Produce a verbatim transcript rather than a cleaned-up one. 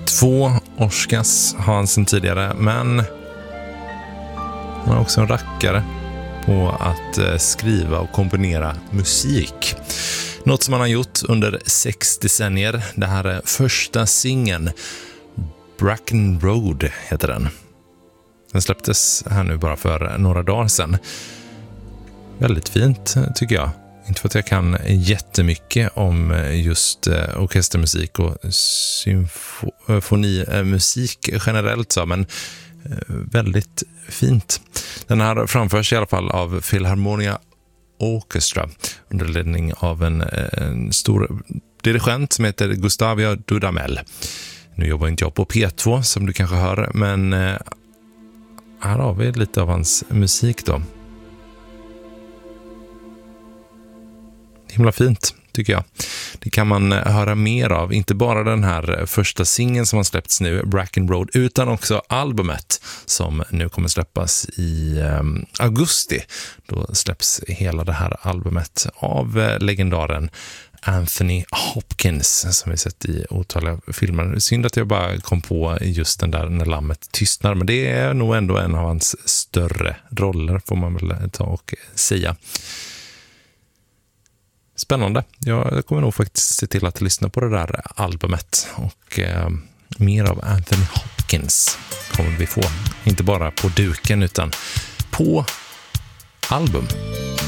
Två Oscars har han sedan tidigare, men han är också en rackare på att skriva och komponera musik. Något som han har gjort under sex decennier. Det här är första singeln. Bracken Road heter den. Den släpptes här nu bara för några dagar sedan. Väldigt fint tycker jag. Inte för att jag kan jättemycket om just orkestermusik och symfonimusik generellt så, men väldigt fint. Den här framförs i alla fall av Philharmonia Orchestra under ledning av en, en stor dirigent som heter Gustavio Dudamel. Nu jobbar inte jag på P två som du kanske hör, men här har vi lite av hans musik då. Himla fint tycker jag. Det kan man höra mer av, inte bara den här första singeln som har släppts nu, Bracken Road, utan också albumet som nu kommer släppas i um, augusti. Då släpps hela det här albumet av uh, legendaren Anthony Hopkins som vi sett i otaliga filmer. Synd att jag bara kom på just den där när lammet tystnar, men det är nog ändå en av hans större roller får man väl ta och säga. Spännande. Jag kommer nog faktiskt se till att lyssna på det där albumet och eh, mer av Anthony Hopkins kommer vi få. Inte bara på duken utan på album.